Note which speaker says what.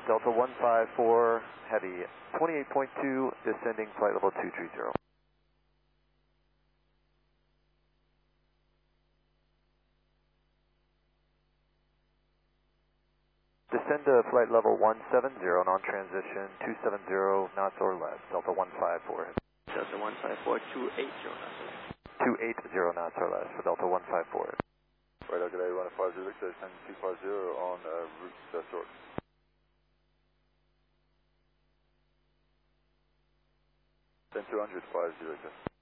Speaker 1: Delta 154, heavy 28.2, descending flight level 230. Descend to flight level 170, non-transition 270 knots or less, Delta 154.
Speaker 2: Delta 154, 280 knots.
Speaker 1: 280 knots or less for Delta 154.
Speaker 3: Right, good day, 150, descend 250 on route short. Then 200, 50,